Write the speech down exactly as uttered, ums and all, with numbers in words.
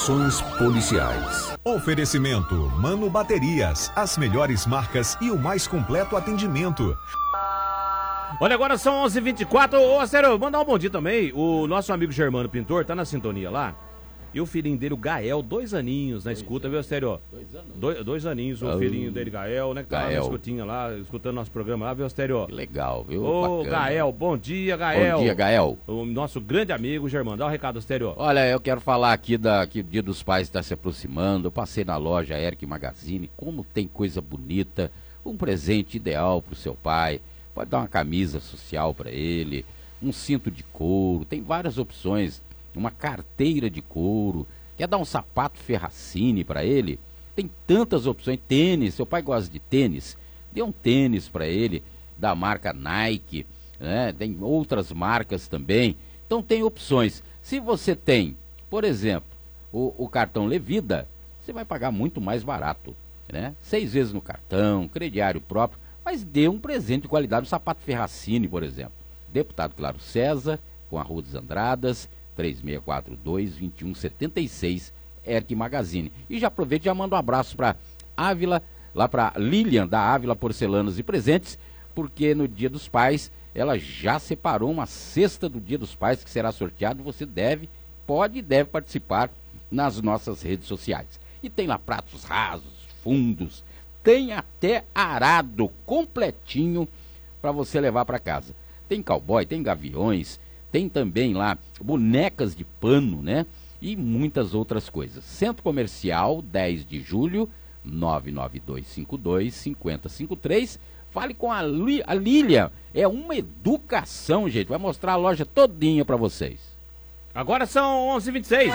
Ações policiais. Oferecimento Mano Baterias, as melhores marcas e o mais completo atendimento. Olha, agora são onze e vinte e quatro. Ô, sério, mandar um bom dia também. O nosso amigo Germano Pintor tá na sintonia lá. E o filhinho dele, o Gael, dois aninhos na escuta, viu, sério? Dois anos. Dois, dois aninhos, o oh, filhinho dele, Gael, né? Que tá lá na escutinha lá, escutando nosso programa lá, viu, sério? Que legal, viu? Ô, Bacana. Gael, bom dia, Gael. Bom dia, Gael. O nosso grande amigo Germano, dá o um recado, sério. Olha, eu quero falar aqui da, que o Dia dos Pais está se aproximando. Eu passei na loja Eric Magazine, como tem coisa bonita, um presente ideal pro seu pai. Pode dar uma camisa social para ele, um cinto de couro, tem várias opções, uma carteira de couro. Quer dar um sapato Ferracini para ele? Tem tantas opções. Tênis, seu pai gosta de tênis, dê um tênis para ele da marca Nike, né? Tem outras marcas também. Então tem opções. Se você tem, por exemplo, o, o cartão Levida, você vai pagar muito mais barato, né? Seis vezes no cartão, crediário próprio, mas dê um presente de qualidade, um sapato Ferracini, por exemplo. Deputado Claro César, com a Rua dos Andradas, três seis quatro dois, dois um sete seis, Eric Magazine. E já aproveito e já mando um abraço para Ávila, lá para Lilian, da Ávila Porcelanas e Presentes, porque no Dia dos Pais, ela já separou uma cesta do Dia dos Pais, que será sorteado. Você deve, pode e deve participar nas nossas redes sociais. E tem lá pratos rasos, fundos, tem até arado completinho para você levar para casa. Tem cowboy, tem gaviões, tem também lá bonecas de pano, né? E muitas outras coisas. Centro Comercial, dez de julho, nove nove dois cinco dois, cinco zero cinco três. Fale com a, Li, a Lilian. É uma educação, gente. Vai mostrar a loja todinha para vocês. Agora são onze e vinte e seis.